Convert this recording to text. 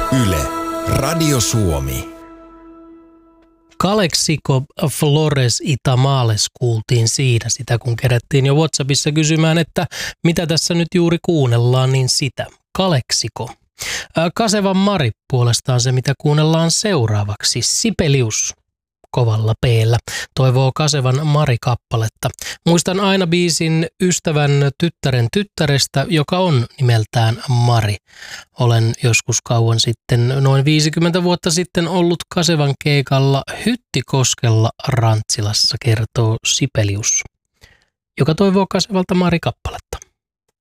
Yle, Radio Suomi. Calexico Flores Itamales kuultiin siinä sitä, kun kerättiin jo WhatsAppissa kysymään, että mitä tässä nyt juuri kuunnellaan, niin sitä. Calexico. Kasevan Mari puolestaan se, mitä kuunnellaan seuraavaksi. Sibelius kovalla P:llä toivoo Kasevan Mari-kappaletta. Muistan aina biisin ystävän tyttären tyttärestä, joka on nimeltään Mari. Olen joskus kauan sitten, noin 50 vuotta sitten, ollut Kasevan keikalla Hyttikoskella Rantsilassa, kertoo Sibelius, joka toivoo Kasevalta Mari-kappaletta.